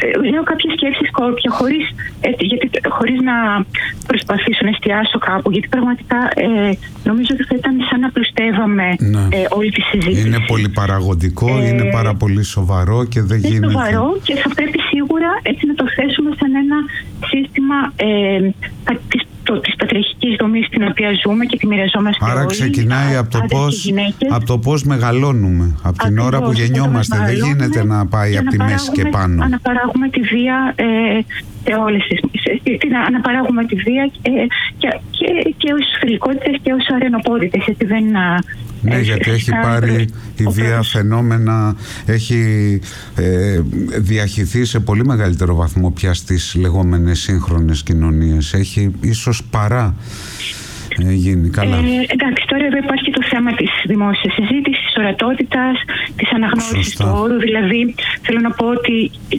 λέω κάποιες σκέψεις σκόρπια χωρίς να προσπαθήσω να εστιάσω κάπου, γιατί πραγματικά νομίζω ότι θα ήταν σαν να πλουστεύαμε όλη τη συζήτηση. Είναι πολύ παραγωγικό, είναι πάρα πολύ σοβαρό και δεν γίνεται. Είναι σοβαρό και θα πρέπει σίγουρα έτσι να το θέσουμε σαν ένα σύστημα της πατριαρχικής δομής στην οποία ζούμε και τη μοιραζόμαστε. Άρα όλοι, ξεκινάει από το πώς μεγαλώνουμε, από την ώρα που γεννιόμαστε. Δεν γίνεται να πάει από τη μέση και πάνω. Αναπαράγουμε τη βία σε όλες αναπαράγουμε τη βία και ως θηλυκότητες και ως αρενοπόδητες. Ναι, γιατί έχει πάρει η βία φαινόμενα, έχει διαχυθεί σε πολύ μεγαλύτερο βαθμό πια στις λεγόμενες σύγχρονες κοινωνίες. Έχει ίσως παρά γίνει. Καλά. Εντάξει, τώρα εδώ υπάρχει και το θέμα της δημόσιας συζήτησης, της ορατότητας, της αναγνώρισης του όρου. Δηλαδή, θέλω να πω ότι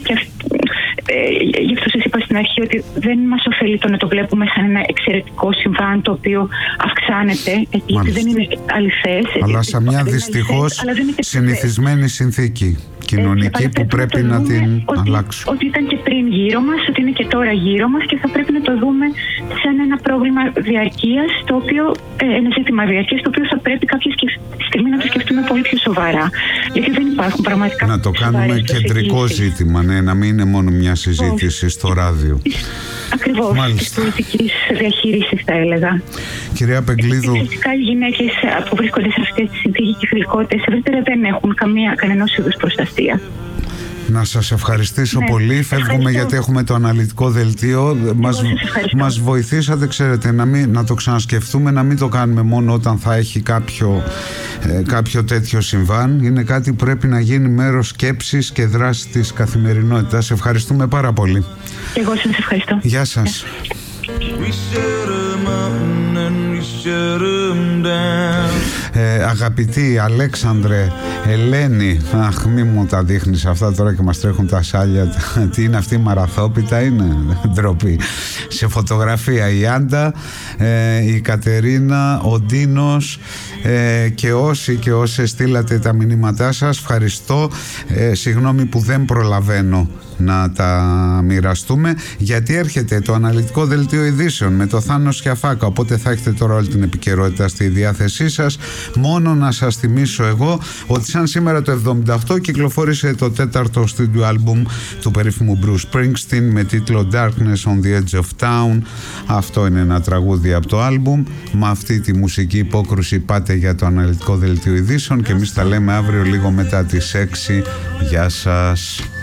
γι' αυτό σας είπα στην αρχή ότι δεν μας ωφελεί το να το βλέπουμε σαν ένα εξαιρετικό συμβάν το οποίο αυξάνεται, γιατί δεν είναι αληθές. Αλλά σαν μια δυστυχώς συνηθισμένη συνθήκη κοινωνική που πρέπει να την αλλάξουμε. Ότι ήταν και πριν γύρω μας, ότι είναι και τώρα γύρω μας και θα πρέπει να το δούμε σαν ένα πρόβλημα διαρκείας, ένα ζήτημα διαρκείας, το οποίο θα πρέπει κάποια στιγμή να το σκεφτούμε πολύ πιο σοβαρά. Γιατί δεν υπάρχουν πραγματικά. Να το κάνουμε κεντρικό ζήτημα, να μην είναι μόνο μια συζήτηση στο ράδιο. Ακριβώς, της πολιτικής διαχείρισης θα έλεγα. Κυρία Πεγκλίδου. Φυσικά οι γυναίκες που βρίσκονται σε αυτές τις συνθήκες και θηλυκότητες ευρύτερα δεν έχουν κανενός είδους προστασία. Να σας ευχαριστήσω πολύ. Φεύγουμε γιατί έχουμε το αναλυτικό δελτίο. Μας βοηθήσατε, ξέρετε, να το ξανασκεφτούμε, να μην το κάνουμε μόνο όταν θα έχει κάποιο τέτοιο συμβάν. Είναι κάτι που πρέπει να γίνει μέρος σκέψης και δράσης της καθημερινότητας. Ευχαριστούμε πάρα πολύ. Εγώ σας ευχαριστώ. Γεια σας. Αγαπητή Αλέξανδρε, Ελένη, αχ μη μου τα δείχνεις αυτά τώρα και μας τρέχουν τα σάλια. Τι είναι αυτή η μαραθόπιτα, είναι ντροπή. Σε φωτογραφία η Άντα, η Κατερίνα, ο Ντίνος και όσοι και όσες στείλατε τα μηνύματά σας, ευχαριστώ. Συγγνώμη που δεν προλαβαίνω να τα μοιραστούμε, γιατί έρχεται το αναλυτικό δελτίο ειδήσεων με το Θάνο Σιαφάκα, οπότε θα έχετε τώρα όλη την επικαιρότητα στη διάθεσή σας. Μόνο να σας θυμίσω εγώ ότι σαν σήμερα το 1978 κυκλοφόρησε το 4ο studio album του περίφημου Bruce Springsteen με τίτλο Darkness on the Edge of Town. Αυτό είναι ένα τραγούδι από το album. Με αυτή τη μουσική υπόκρουση πάτε για το αναλυτικό δελτίο ειδήσεων και εμείς τα λέμε αύριο λίγο μετά τις 6. Γεια σας.